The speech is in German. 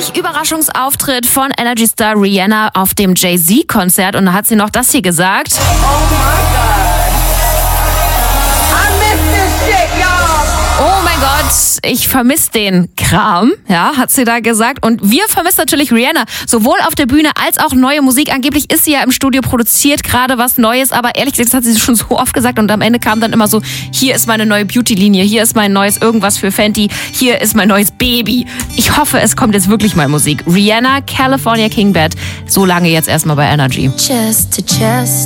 neulich Überraschungsauftritt von Energy Star Rihanna auf dem Jay-Z-Konzert und da hat sie noch das hier gesagt. Oh my God. I miss this shit, y'all. Oh mein Gott, ich vermisse den Kram, ja, hat sie da gesagt. Und wir vermissen natürlich Rihanna, sowohl auf der Bühne als auch neue Musik. Angeblich ist sie ja im Studio, produziert gerade was Neues, aber ehrlich gesagt, das hat sie schon so oft gesagt und am Ende kam dann immer so, hier ist meine neue Beauty-Linie, hier ist mein neues irgendwas für Fenty, hier ist mein neues Baby. Ich hoffe, es kommt jetzt wirklich mal Musik. Rihanna, California King Bed, so lange jetzt erstmal bei Energy. Chest to chest.